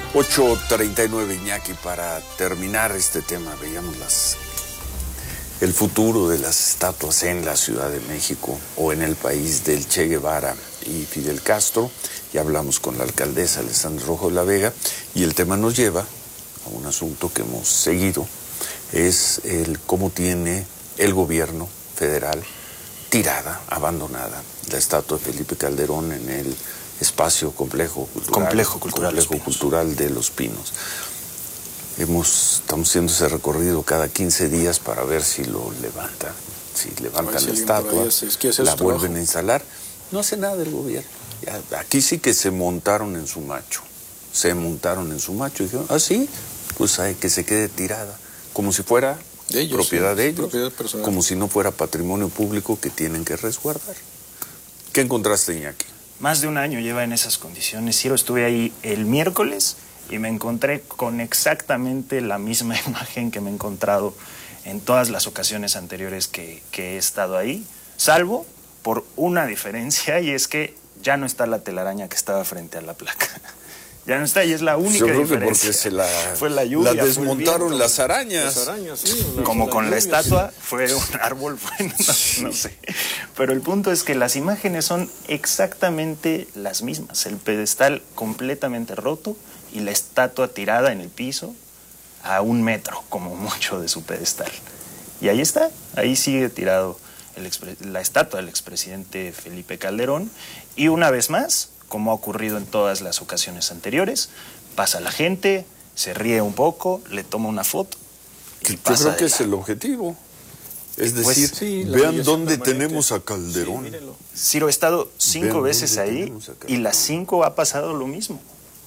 8:39, Iñaki. Para terminar este tema, veíamos el futuro de las estatuas en la Ciudad de México o en el país del Che Guevara y Fidel Castro. Ya hablamos con la alcaldesa Alessandra Rojo de la Vega y el tema nos lleva a un asunto que hemos seguido, es cómo tiene el gobierno federal tirada, abandonada, la estatua de Felipe Calderón en el espacio complejo cultural de Los Pinos. Estamos haciendo ese recorrido cada 15 días para ver si lo levantan, si levantan la estatua, la vuelven a instalar. No hace nada el gobierno. Aquí sí que se montaron en su macho. Y dijeron, sí, pues hay que se quede tirada, como si fuera de ellos, propiedad de ellos, propiedad personal, como si no fuera patrimonio público que tienen que resguardar. ¿Qué encontraste, Iñaki? Más de un año lleva en esas condiciones. Ciro, estuve ahí el miércoles y me encontré con exactamente la misma imagen que me he encontrado en todas las ocasiones anteriores que he estado ahí, salvo por una diferencia, y es que ya no está la telaraña que estaba frente a la placa. Ya no está, y es la única diferencia. Porque fue la lluvia, la desmontaron las arañas. Sí, como con la estatua, fue un árbol, no sé. Pero el punto es que las imágenes son exactamente las mismas. El pedestal completamente roto y la estatua tirada en el piso a 1 metro, como mucho, de su pedestal. Y ahí está, ahí sigue tirado la estatua del expresidente Felipe Calderón. Y una vez más, como ha ocurrido en todas las ocasiones anteriores, pasa la gente, se ríe un poco, le toma una foto y pasa. Yo creo que es el objetivo. Es decir, vean dónde tenemos a Calderón. Sí, Ciro, he estado 5 veces ahí y las 5 ha pasado lo mismo.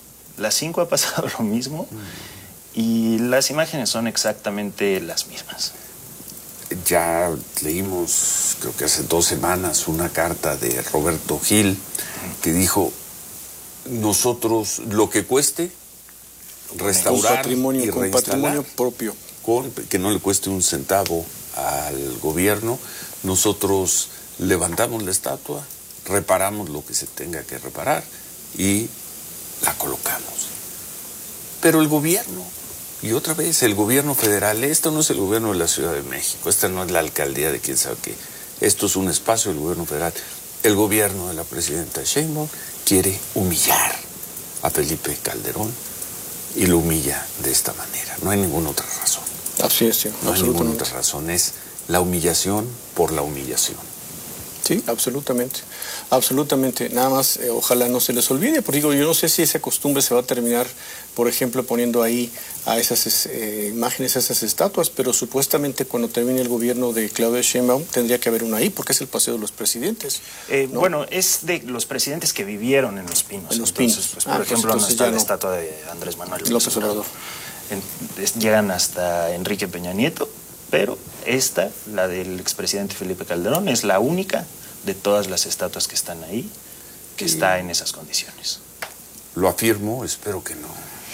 Y las imágenes son exactamente las mismas. Ya leímos, creo que hace 2 semanas, una carta de Roberto Gil que dijo: nosotros, lo que cueste restaurar y reinstalar, patrimonio propio, que no le cueste un centavo al gobierno, nosotros levantamos la estatua, reparamos lo que se tenga que reparar y la colocamos. Pero el gobierno, y otra vez el gobierno federal, esto no es el gobierno de la Ciudad de México, esta no es la alcaldía de quién sabe qué, esto es un espacio del gobierno federal. El gobierno de la presidenta Sheinbaum quiere humillar a Felipe Calderón y lo humilla de esta manera. No hay ninguna otra razón. Así es, sí, no hay ninguna otra razón, es la humillación por la humillación. Sí, absolutamente. Nada más, ojalá no se les olvide, porque digo, yo no sé si esa costumbre se va a terminar, por ejemplo, poniendo ahí a esas imágenes, a esas estatuas, pero supuestamente cuando termine el gobierno de Claudia Sheinbaum tendría que haber una ahí, porque es el paseo de los presidentes. ¿No? Bueno, es de los presidentes que vivieron en Los Pinos. Entonces, pues, por ejemplo, no está la estatua de Andrés Manuel López Obrador. Llegan hasta Enrique Peña Nieto, pero esta, la del expresidente Felipe Calderón, es la única de todas las estatuas que están ahí que está en esas condiciones. Lo afirmo, espero que no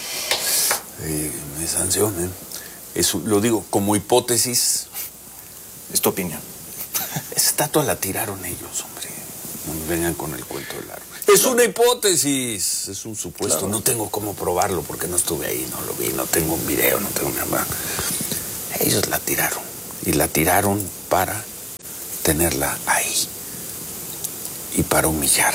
me sancionen. Lo digo como hipótesis. Es tu opinión. Esa estatua la tiraron ellos, hombre. No me vengan con el cuento del árbol. Es una hipótesis, es un supuesto. Claro. No tengo cómo probarlo porque no estuve ahí, no lo vi, no tengo un video, no tengo nada. Ellos la tiraron y la tiraron para tenerla ahí y para humillar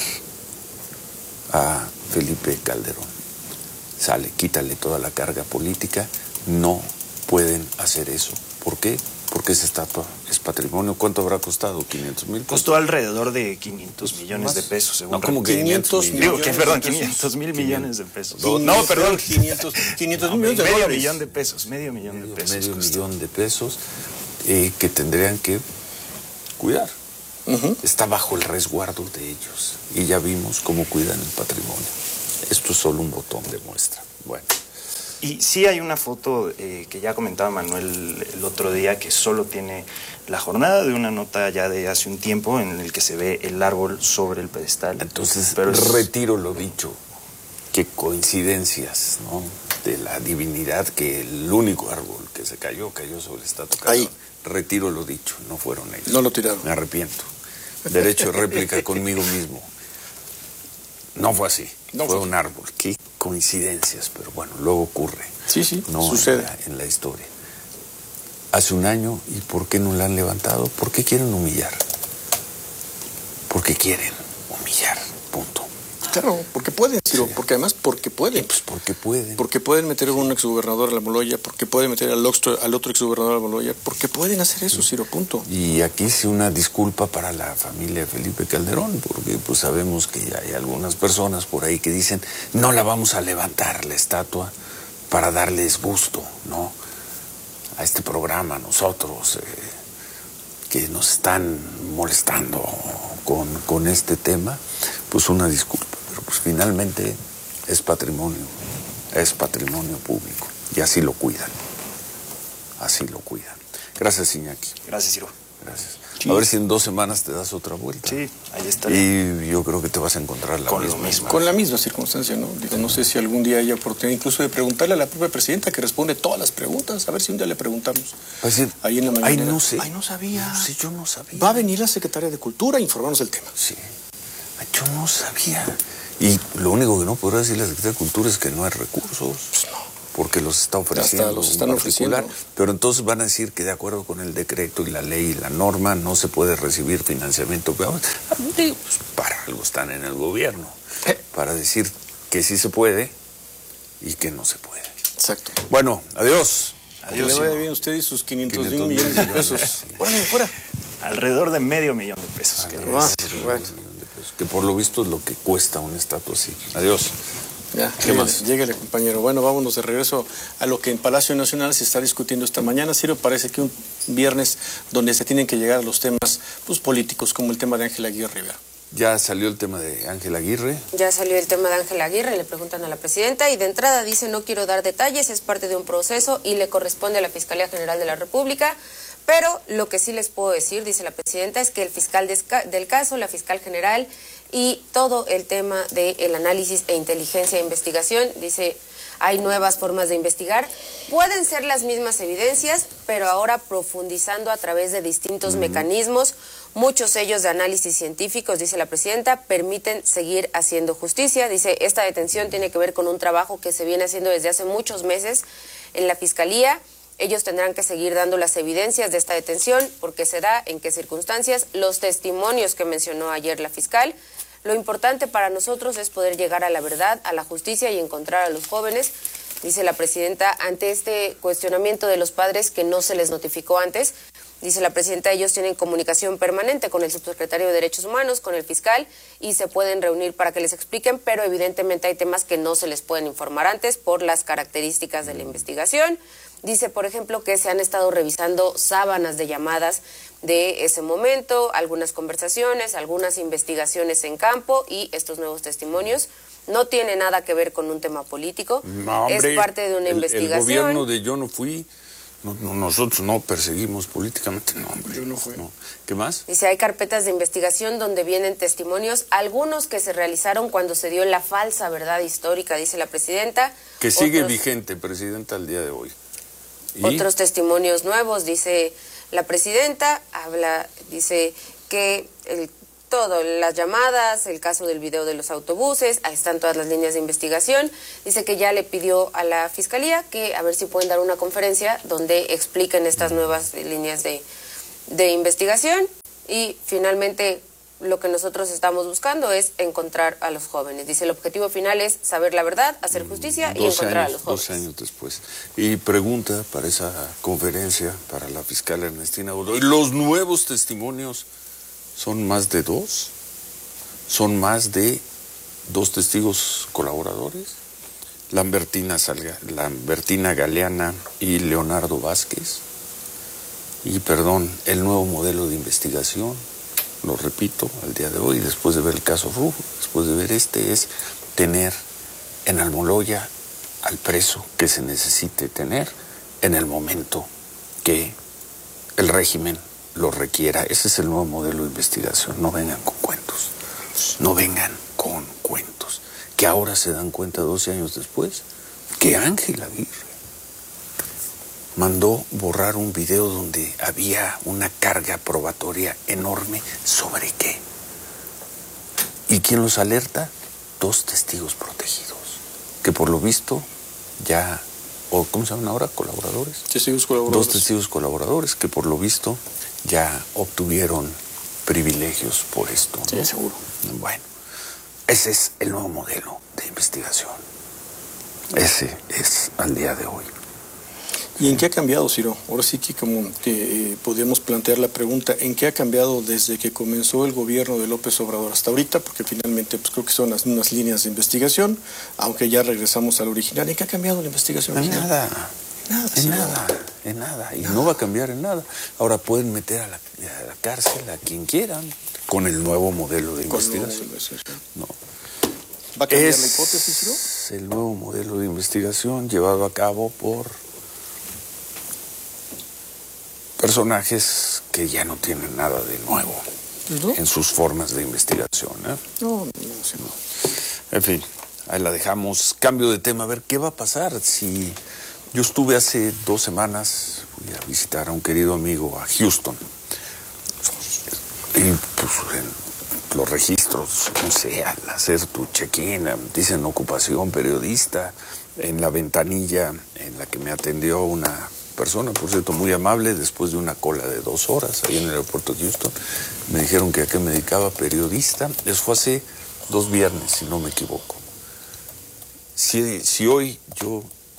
a Felipe Calderón. Sale, quítale toda la carga política. No pueden hacer eso. ¿Por qué? Porque esa estatua es patrimonio. ¿Cuánto habrá costado? ¿500,000? Costó alrededor de 500 millones de pesos, según. No, como 500 millones. Perdón, 500 mil millones de pesos. No, perdón, 500 millones de dólares. Medio millón de pesos. Medio millón de pesos que tendrían que cuidar. Está bajo el resguardo de ellos. Y ya vimos cómo cuidan el patrimonio. Esto es solo un botón de muestra. Bueno. Y sí hay una foto que ya comentaba Manuel el otro día, que solo tiene la jornada de una nota ya de hace un tiempo en el que se ve el árbol sobre el pedestal. Entonces, retiro lo dicho. Qué coincidencias, ¿no? De la divinidad, que el único árbol que se cayó sobre el estatua Calderón. Ahí. Retiro lo dicho, no fueron ellos. No lo tiraron. Me arrepiento. Derecho de réplica conmigo mismo. No fue así. Fue un árbol. Qué coincidencias, pero bueno, luego ocurre. Sí, sí, No sucede. en la historia. Hace un año, ¿y por qué no la han levantado? ¿Por qué quieren humillar? Porque quieren humillar, punto. Claro, porque pueden, Ciro, Sí. porque además porque pueden. Pues porque pueden. Porque pueden meter a un exgobernador a la Moloya, porque pueden meter al otro exgobernador a la Moloya, porque pueden hacer eso, Ciro, punto. Y aquí sí una disculpa para la familia de Felipe Calderón, porque pues sabemos que ya hay algunas personas por ahí que dicen, no la vamos a levantar la estatua para darles gusto, ¿no? A este programa, nosotros, que nos están molestando con este tema, pues una disculpa, pero pues finalmente es patrimonio público, y así lo cuidan, Gracias, Iñaki. Gracias, Ciro. Gracias. Sí. A ver si en 2 semanas te das otra vuelta. Sí, ahí está. Y yo creo que te vas a encontrar la Con lo misma. mismo. Con la misma circunstancia, ¿no? Digo, no sé si algún día haya oportunidad incluso de preguntarle a la propia presidenta que responde todas las preguntas, a ver si un día le preguntamos. Va a decir, Ahí en la ay, mañana. no sé. Ay, no sabía. No sé, yo no sabía. Va a venir la secretaria de Cultura a informarnos del tema. Sí. Ay, yo no sabía. Y lo único que no podrá decir la Secretaría de Cultura es que no hay recursos. Pues no. Porque los está ofreciendo los están en particular. ofreciendo. Pero entonces van a decir que de acuerdo con el decreto y la ley y la norma no se puede recibir financiamiento. Pues para algo están en el gobierno. Para decir que sí se puede y que no se puede. Exacto. Bueno, adiós. Que le vaya Ciro. bien a usted y sus 500 500 millones de pesos. Órale, fuera. Alrededor de $500,000 de pesos. que Ah, es. bueno. Que por lo visto es lo que cuesta una estatua así. Adiós. Ya, ¿Qué más? Lléguele, compañero. Bueno, vámonos de regreso a lo que en Palacio Nacional se está discutiendo esta mañana. Ciro, parece que un viernes donde se tienen que llegar a los temas pues, políticos, como el tema de Ángela Aguirre Rivera. Ya salió el tema de Ángela Aguirre. Ya salió el tema de Ángela Aguirre, le preguntan a la presidenta y de entrada dice no quiero dar detalles, es parte de un proceso y le corresponde a la Fiscalía General de la República, pero lo que sí les puedo decir, dice la presidenta, es que el fiscal del caso, la fiscal general y todo el tema del análisis e inteligencia e investigación, dice hay nuevas formas de investigar, pueden ser las mismas evidencias, pero ahora profundizando a través de distintos mecanismos. Muchos ellos de análisis científicos, dice la presidenta, permiten seguir haciendo justicia. Dice, esta detención tiene que ver con un trabajo que se viene haciendo desde hace muchos meses en la Fiscalía. Ellos tendrán que seguir dando las evidencias de esta detención, por qué se da, en qué circunstancias, los testimonios que mencionó ayer la fiscal. Lo importante para nosotros es poder llegar a la verdad, a la justicia y encontrar a los jóvenes, dice la presidenta, ante este cuestionamiento de los padres que no se les notificó antes. Dice la presidenta, ellos tienen comunicación permanente con el subsecretario de Derechos Humanos, con el fiscal, y se pueden reunir para que les expliquen, pero evidentemente hay temas que no se les pueden informar antes por las características de la investigación. Dice, por ejemplo, que se han estado revisando sábanas de llamadas de ese momento, algunas conversaciones, algunas investigaciones en campo y estos nuevos testimonios. No tiene nada que ver con un tema político, No, hombre, es parte de una investigación. El gobierno de yo no fui, nosotros no perseguimos políticamente, no, hombre. Yo no fui. No. ¿Qué más? Dice, hay carpetas de investigación donde vienen testimonios, algunos que se realizaron cuando se dio la falsa verdad histórica, dice la presidenta. Que sigue Otros- vigente, presidenta, al día de hoy. ¿Y? Otros testimonios nuevos, dice la presidenta, dice que todo, las llamadas, el caso del video de los autobuses, ahí están todas las líneas de investigación. Dice que ya le pidió a la fiscalía que a ver si pueden dar una conferencia donde expliquen estas nuevas líneas de investigación y finalmente lo que nosotros estamos buscando es encontrar a los jóvenes. Dice, el objetivo final es saber la verdad, hacer justicia y 12 encontrar años, a los jóvenes. 12 años después. Y pregunta para esa conferencia, para la fiscal Ernestina Godoy, ¿los nuevos testimonios son más de 2? ¿Son más de 2 testigos colaboradores? Lambertina Galeana y Leonardo Vázquez. Y perdón, el nuevo modelo de investigación, lo repito, al día de hoy, después de ver el caso Rufo, después de ver es tener en Almoloya al preso que se necesite tener en el momento que el régimen lo requiera. Ese es el nuevo modelo de investigación. No vengan con cuentos. No vengan con cuentos. Que ahora se dan cuenta 12 años después que Ángela Aguirre mandó borrar un video donde había una carga probatoria enorme. ¿Sobre qué? ¿Y quién los alerta? 2 testigos protegidos. que por lo visto ya, o ¿cómo se llaman ahora? Colaboradores. Testigos colaboradores. 2 testigos colaboradores que por lo visto ya obtuvieron privilegios por esto, ¿no? Sí, seguro. Bueno, ese es el nuevo modelo de investigación. Ese es al día de hoy. ¿Y en qué ha cambiado, Ciro? Ahora sí que como que podríamos plantear la pregunta, ¿en qué ha cambiado desde que comenzó el gobierno de López Obrador hasta ahorita? Porque finalmente pues creo que son las mismas líneas de investigación, aunque ya regresamos al original. ¿En qué ha cambiado la investigación? En nada. Nada, En nada. Y no va a cambiar en nada. Ahora pueden meter a la cárcel a quien quieran con el nuevo modelo de investigación. No. ¿Va a cambiar la hipótesis, Ciro? Es el nuevo modelo de investigación llevado a cabo por personajes que ya no tienen nada de nuevo ¿No? en sus formas de investigación, ¿eh? No. En fin, ahí la dejamos. Cambio de tema, a ver qué va a pasar si yo estuve hace 2 semanas, fui a visitar a un querido amigo a Houston. Y pues en los registros, no sé, al hacer tu check-in, dicen ocupación periodista, en la ventanilla en la que me atendió una persona, por cierto, muy amable, después de una cola de 2 horas ahí en el aeropuerto de Houston, me dijeron que a qué me dedicaba, periodista. Eso fue hace 2 viernes, si no me equivoco. Si hoy yo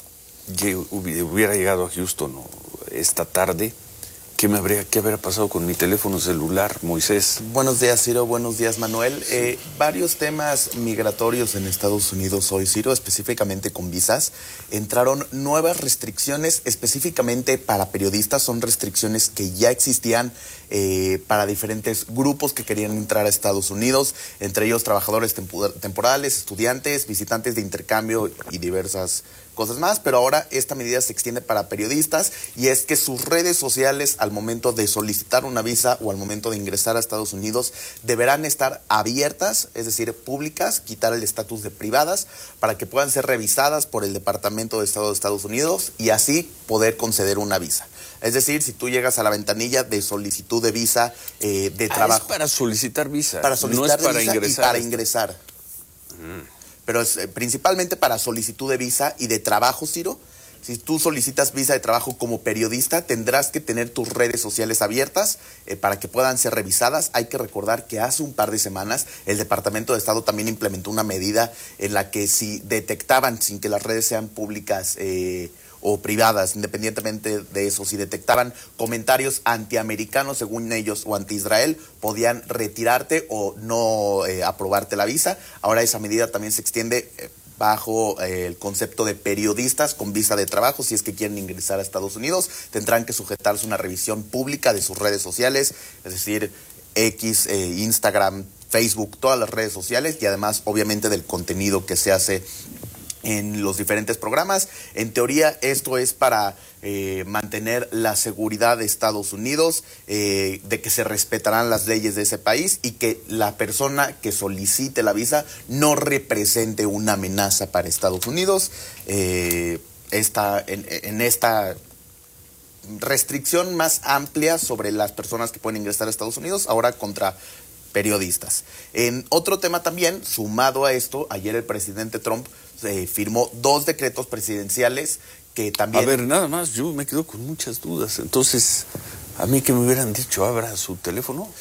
hubiera llegado a Houston esta tarde, ¿qué habría pasado con mi teléfono celular, Moisés? Buenos días, Ciro. Buenos días, Manuel. Varios temas migratorios en Estados Unidos hoy, Ciro, específicamente con visas. Entraron nuevas restricciones específicamente para periodistas. Son restricciones que ya existían para diferentes grupos que querían entrar a Estados Unidos, entre ellos trabajadores temporales, estudiantes, visitantes de intercambio y diversas cosas más, pero ahora esta medida se extiende para periodistas, y es que sus redes sociales al momento de solicitar una visa o al momento de ingresar a Estados Unidos deberán estar abiertas, es decir, públicas, quitar el estatus de privadas para que puedan ser revisadas por el Departamento de Estado de Estados Unidos y así poder conceder una visa. Es decir, si tú llegas a la ventanilla de solicitud de visa de trabajo. Es para solicitar visa. Para solicitar no es para visa ingresar. y para ingresar. Pero es principalmente para solicitud de visa y de trabajo, Ciro. Si tú solicitas visa de trabajo como periodista, tendrás que tener tus redes sociales abiertas para que puedan ser revisadas. Hay que recordar que hace un par de semanas el Departamento de Estado también implementó una medida en la que si detectaban, sin que las redes sean públicas o privadas, independientemente de eso, si detectaban comentarios antiamericanos, según ellos, o anti-Israel, podían retirarte o no aprobarte la visa. Ahora esa medida también se extiende bajo el concepto de periodistas con visa de trabajo. Si es que quieren ingresar a Estados Unidos, tendrán que sujetarse a una revisión pública de sus redes sociales, es decir, X, Instagram, Facebook, todas las redes sociales, y además, obviamente, del contenido que se hace en los diferentes programas. En teoría, esto es para mantener la seguridad de Estados Unidos, de que se respetarán las leyes de ese país y que la persona que solicite la visa no represente una amenaza para Estados Unidos. En esta restricción más amplia sobre las personas que pueden ingresar a Estados Unidos, ahora contra periodistas. En otro tema también, sumado a esto, ayer el presidente Trump firmó 2 decretos presidenciales que también... A ver, nada más, yo me quedo con muchas dudas. Entonces, a mí que me hubieran dicho, abra su teléfono.